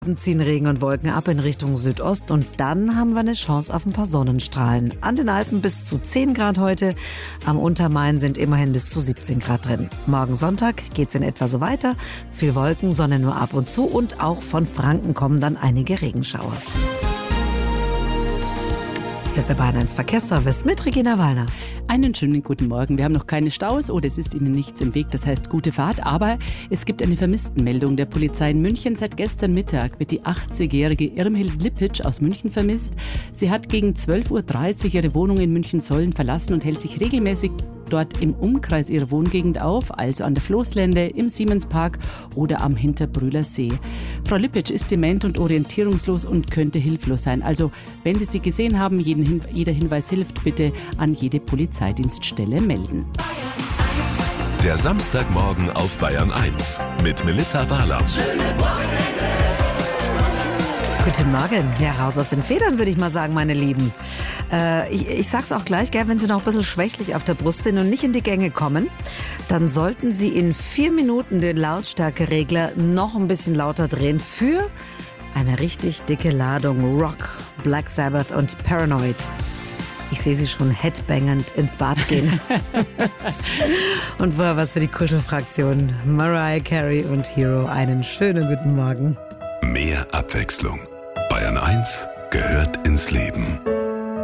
Ziehen Regen und Wolken ab in Richtung Südost und dann haben wir eine Chance auf ein paar Sonnenstrahlen. An den Alpen bis zu 10 Grad heute, am Untermain sind immerhin bis zu 17 Grad drin. Morgen Sonntag geht's in etwa so weiter. Viel Wolken, Sonne nur ab und zu und auch von Franken kommen dann einige Regenschauer. Hier ist der Bayern 1 Verkehrsservice mit Regina Wallner. Einen schönen guten Morgen. Wir haben noch keine Staus oder es ist Ihnen nichts im Weg, das heißt gute Fahrt. Aber es gibt eine Vermisstenmeldung der Polizei in München. Seit gestern Mittag wird die 80-jährige Irmhild Lippic aus München vermisst. Sie hat gegen 12.30 Uhr ihre Wohnung in München-Sollen verlassen und hält sich regelmäßig dort im Umkreis ihrer Wohngegend auf, also an der Floßlände, im Siemenspark oder am Hinterbrühler See. Frau Lippic ist dement und orientierungslos und könnte hilflos sein. Also, wenn Sie sie gesehen haben, jeder Hinweis hilft, bitte an jede Polizeidienststelle melden. Der Samstagmorgen auf Bayern 1 mit Melitta Wahler. Schönes Wochenende. Guten Morgen. Ja, raus aus den Federn, würde ich mal sagen, meine Lieben. Ich sag's auch gleich, gell, wenn Sie noch ein bisschen schwächlich auf der Brust sind und nicht in die Gänge kommen, dann sollten Sie in 4 Minuten den Lautstärkeregler noch ein bisschen lauter drehen für eine richtig dicke Ladung Rock, Black Sabbath und Paranoid. Ich sehe Sie schon headbangend ins Bad gehen. Und vorher was für die Kuschelfraktion. Mariah Carey und Hero. Einen schönen guten Morgen. Mehr Abwechslung. Bayern 1 gehört ins Leben.